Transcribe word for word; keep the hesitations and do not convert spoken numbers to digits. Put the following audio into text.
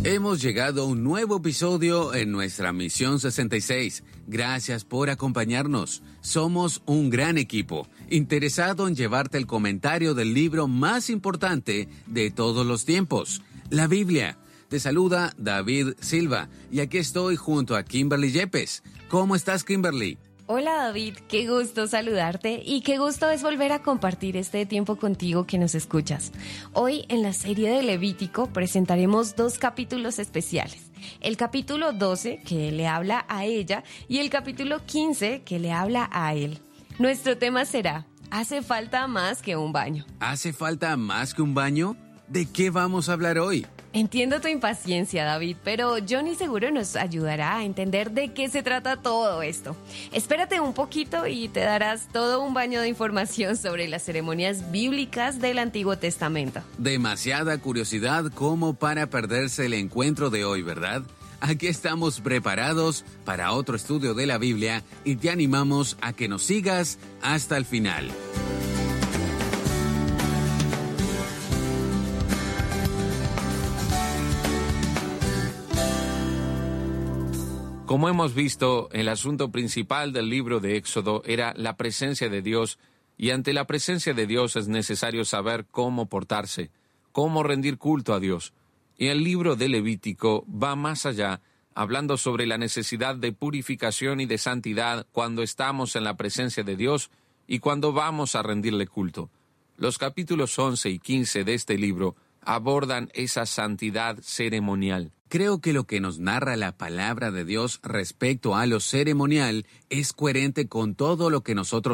Hemos llegado a un nuevo episodio en nuestra Misión sesenta y seis. Gracias por acompañarnos. Somos un gran equipo, interesado en llevarte el comentario del libro más importante de todos los tiempos, la Biblia. Te saluda David Silva y aquí estoy junto a Kimberly Yepes. ¿Cómo estás, Kimberly? Hola David, qué gusto saludarte y qué gusto es volver a compartir este tiempo contigo que nos escuchas. Hoy en la serie de Levítico presentaremos dos capítulos especiales. El capítulo doce, que le habla a ella, y el capítulo quince, que le habla a él. Nuestro tema será, ¿hace falta más que un baño? ¿Hace falta más que un baño? ¿De qué vamos a hablar hoy? Entiendo tu impaciencia, David, pero Johnny seguro nos ayudará a entender de qué se trata todo esto. Espérate un poquito y te darás todo un baño de información sobre las ceremonias bíblicas del Antiguo Testamento. Demasiada curiosidad como para perderse el encuentro de hoy, ¿verdad? Aquí estamos preparados para otro estudio de la Biblia y te animamos a que nos sigas hasta el final. Como hemos visto, el asunto principal del libro de Éxodo era la presencia de Dios, y ante la presencia de Dios es necesario saber cómo portarse, cómo rendir culto a Dios. Y el libro de Levítico va más allá, hablando sobre la necesidad de purificación y de santidad cuando estamos en la presencia de Dios y cuando vamos a rendirle culto. Los capítulos once y quince de este libro abordan esa santidad ceremonial. Creo que lo que nos narra la palabra de Dios respecto a lo ceremonial es coherente con todo lo que nosotros